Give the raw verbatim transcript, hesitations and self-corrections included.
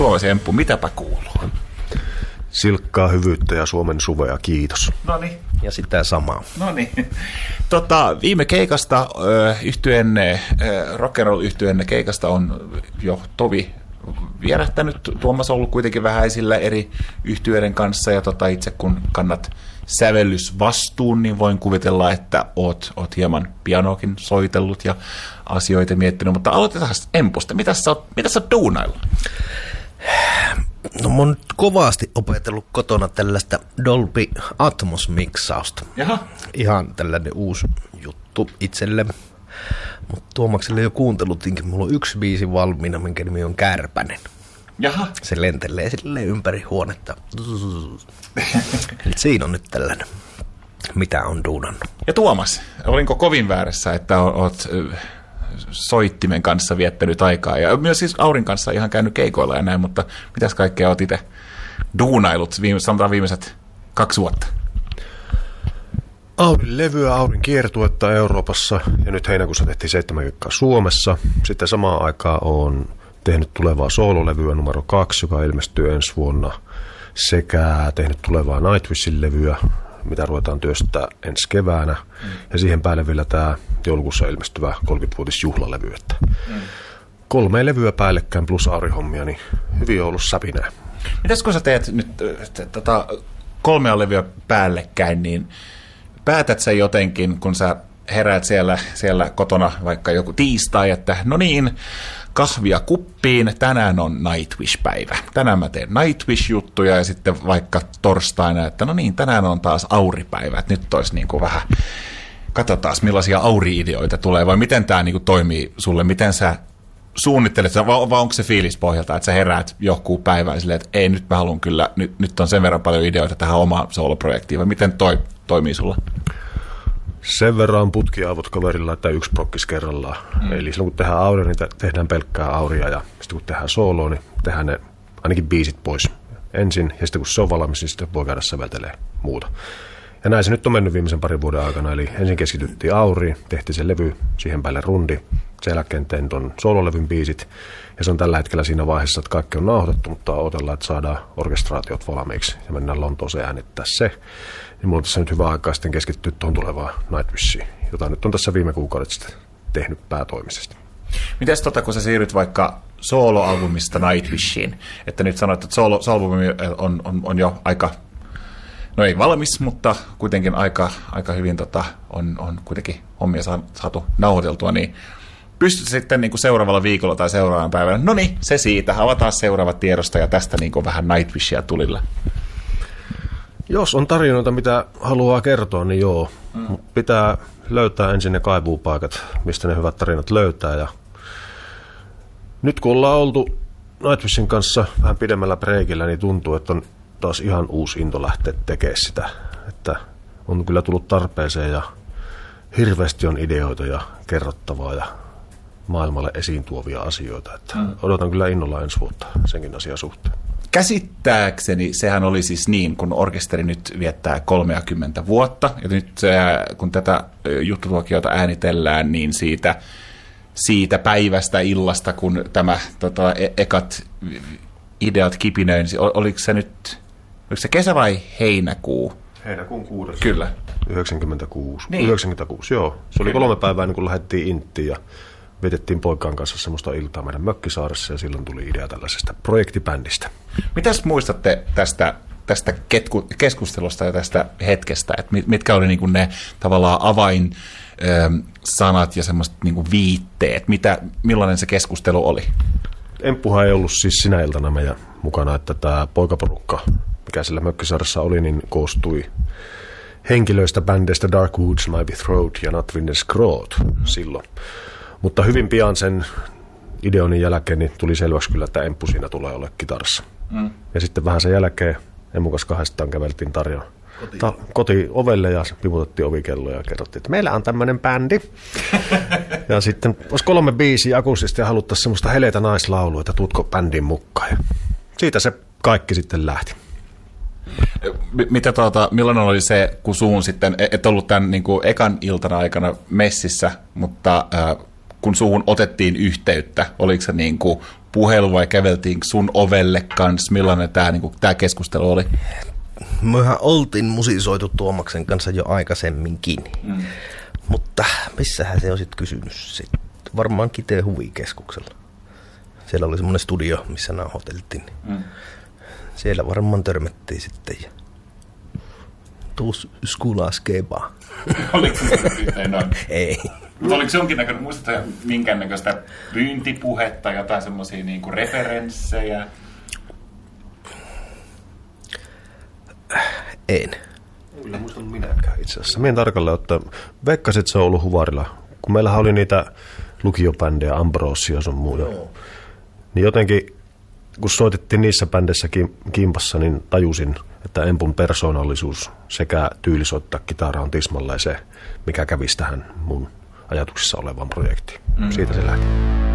Tuomas ja Emppu, mitäpä kuuluu? Silkkaa hyvyyttä ja Suomen suvea, kiitos. No niin. Ja sitä samaa. No niin. Tota, viime keikasta, yhtyeen, rock'n'roll-yhtyeen keikasta on jo tovi vierähtänyt. Tuomas on ollut kuitenkin vähän esillä eri yhtyeiden kanssa, ja tota, itse kun kannat sävellysvastuun, niin voin kuvitella, että oot, oot hieman pianoakin soitellut ja asioita miettinyt, mutta aloitetaan Empusta. Mitä sä oot, mitä sä oot duunailla? No mä oon nyt kovasti opetellut kotona tällaista Dolby Atmos-miksausta. Jaha. Ihan tällainen uusi juttu itselle. Mutta Tuomakselle jo kuuntelutinkin, mulla on yksi biisi valmiina, minkä nimi on Kärpänen. Jaha. Se lentelee silleen ympäri huonetta. Eli siinä on nyt tällainen, mitä on duunannut. Ja Tuomas, olinko kovin väärässä, että oot soittimen kanssa viettänyt aikaa, ja myös siis Aurin kanssa ihan käynyt keikoilla ja näin, mutta mitäs kaikkea oot itse duunailut, viime, sanotaan viimeiset kaksi vuotta? Aurin levyä, Aurin kiertuetta Euroopassa, ja nyt heinäkuussa tehtiin seitsemän keikkaa Suomessa. Sitten samaan aikaan olen tehnyt tulevaa soololevyä numero kaksi, joka ilmestyy ensi vuonna, sekä tehnyt tulevaa Nightwishin levyä, mitä ruvetaan työstää ensi keväänä, mm. ja siihen päälle vielä tämä joulukuussa ilmestyvä kolmekymmenvuotisjuhlalevy. Mm. Kolme levyä päällekkäin plus Aurihommia, niin hyvin on ollut säpinää. Mitäs kun sä teet nyt tota, kolmea levyä päällekkäin, niin päätät sä jotenkin, kun sä heräät siellä, siellä kotona vaikka joku tiistai, että no niin, kahvia kuppiin, tänään on Nightwish-päivä. Tänään mä teen Nightwish-juttuja, ja sitten vaikka torstaina, että no niin, tänään on taas Auripäivä, että nyt olisi niin kuin vähän, katsotaan millaisia Auri-ideoita tulee, vai miten tämä niin kuin toimii sulle, miten sä suunnittelet, vai, vai onko se fiilis pohjalta, että sä heräät johonkin päivään silleen, että ei, nyt mä haluan kyllä, nyt, nyt on sen verran paljon ideoita tähän omaan sooloprojektiin, vai miten toi toimii sulla? Sen verran putkiaavot kaverilla, että yksi prokkis kerrallaan. Mm. Eli silloin kun tehdään Auria, niin tehdään pelkkää Auria, ja sitten kun tehdään sooloa, niin tehdään ne ainakin biisit pois ensin, ja sitten kun se on valmis, niin sitten voi käydä säveltelemään muuta. Ja näin se nyt on mennyt viimeisen parin vuoden aikana, eli ensin keskityttiin Auriin, tehtiin se levy, siihen päälle rundi, sen jälkeen tein tuon soololevyn biisit, ja se on tällä hetkellä siinä vaiheessa, että kaikki on nauhoitettu, mutta odotellaan, että saadaan orkestraatiot valmiiksi, ja mennään Lontooseen äänittää se. Niin mulla on tässä nyt hyvä aikaa sitten keskittyä tuohon tulevaan Nightwishiin, jota nyt on tässä viime kuukaudet sitten tehnyt päätoimisesti. Mites tota, kun sä siirryt vaikka soloalbumista Nightwishiin, että nyt sanoit, että soloalbumi on, on, on jo aika, no ei valmis, mutta kuitenkin aika, aika hyvin tota, on, on kuitenkin hommia saatu nauhoiteltua, niin pystyt sitten niin kuin seuraavalla viikolla tai seuraavan päivänä, no niin, se siitä, avataan seuraava tiedosta ja tästä niin kuin vähän Nightwishia tulilla. Jos on tarinoita, mitä haluaa kertoa, niin joo. Mm. Pitää löytää ensin ne kaivuupaikat, mistä ne hyvät tarinat löytää. Ja nyt kun ollaan oltu Nightwishin kanssa vähän pidemmällä breikillä, niin tuntuu, että on taas ihan uusi into lähteä tekemään sitä. Että on kyllä tullut tarpeeseen ja hirveästi on ideoita ja kerrottavaa ja maailmalle esiin tuovia asioita. Että mm. odotan kyllä innolla ensi vuotta senkin asian suhteen. Käsittääkseni sehän oli siis niin, kun orkesteri nyt viettää kolmekymmentä vuotta, ja nyt kun tätä juttutuokiota äänitellään, niin siitä, siitä päivästä illasta, kun tämä tota, e- ekat ideat kipinöin, oliko se nyt, oliko se kesä vai heinäkuu? Heinäkuun kuudes. Kyllä. yhdeksänkymmentäkuusi. Niin. yhdeksänkymmentäkuusi, joo. Se oli kolme päivää, niin kun lähdettiin Inttiin ja vietettiin poikaan kanssa semmoista iltaa meidän mökkisaaressa, ja silloin tuli idea tällaisesta projektibändistä. Mitäs muistatte tästä, tästä ketku, keskustelusta ja tästä hetkestä, että mitkä oli niinku ne tavallaan avain ö, sanat ja semmoiset niinku viitteet, mitä, millainen se keskustelu oli? Emppuhan ei ollut siis sinä iltana meidän mukana, että tämä poikaporukka, mikä sillä mökkisaaressa oli, niin koostui henkilöistä bändeistä Dark Woods, Ivy Throat ja Notwinner's Growth mm-hmm. silloin. Mutta hyvin pian sen ideonin jälkeen niin tuli selväksi kyllä, että Emppu siinä tulee olemaan kitarassa. Mm. Ja sitten vähän sen jälkeen Emmun kanssa kahdestaan käveltiin Tarjon koti. Ta- koti ovelle ja pivutettiin ovikelloja ja kerrottiin, että meillä on tämmöinen bändi. Ja sitten olisi kolme biisiä akustista ja haluttaisiin semmoista heleitä naislaulua, että tuutko bändin mukaan. Ja siitä se kaikki sitten lähti. Mitä tuota, millainen oli se, kun suun sitten, et ollut tämän niin kuin ekan iltana aikana messissä, mutta äh, kun suun otettiin yhteyttä, oliko se niin kuin puhelu vai käveltiin sun ovelle kanssa? Millainen tämä niinku, tää keskustelu oli? Mehän oltiin musisoitu Tuomaksen kanssa jo aikaisemminkin, mm. mutta missähän se on sitten kysynyt sitten? Varmaan Kiteen huvikeskuksella. Siellä oli semmoinen studio, missä nauhoiteltiin. Mm. Siellä varmaan törmättiin sitten ja tuus skulaskebaa. Oliko se sitten noin? Ei. Mutta oliko se jonkinnäköinen, muistatko minkään näköistä pyyntipuhetta, jotain semmoisia niinku referenssejä? En. Kyllä muistan minäkään itse asiassa. Mien tarkalleen ottaa. Veikkasin, että se on ollut Huvarilla. Kun meillähän oli niitä lukiobändejä, Ambrosia sun muuta. No. Niin jotenkin, kun soitettiin niissä bändeissä kimpassa, niin tajusin, että Empun persoonallisuus sekä tyyli soittaa kitaraa on tismalleen se, mikä kävisi tähän mun ajatuksissa olevaan projektiin. Mm. Siitä se lähti.